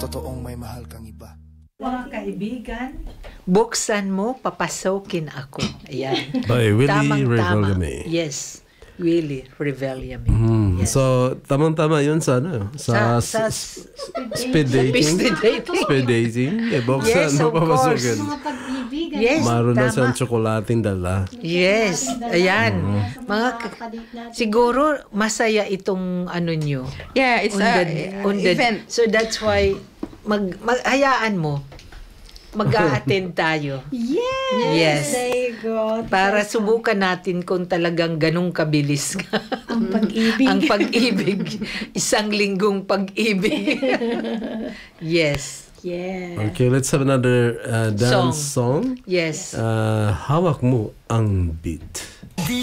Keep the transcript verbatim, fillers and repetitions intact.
totoong may mahal kang iba. Mga kaibigan, buksan mo, papasokin ako. Ayan. By Willie Tamang-tama. Revillame. Yes. Willie Revillame. Hmm. Yes. So, tamang-tama yun sa ano? Sa, Sa- s- sa- speed dating? Speed dating. Speed dating? Eh, buksan Yes, mo, of course. papasukin. Mga pag-ibigan. Yes, Maroon na tama. siyang tsokolating dala. Yes. Ayan. Mm-hmm. Mga ka- siguro masaya itong ano nyo. Yeah, it's on a the- uh, on the- event. So that's why mag, mag hayaan mo. Mag-a-attend tayo. Yes! Yes. There you go. Para subukan natin kung talagang ganong kabilis ka. Ang pag-ibig. Ang pag-ibig. Isang linggong pag-ibig. Yes. Yes. Okay, let's have another uh, dance song. Yes. Uh, hawak mo ang beat.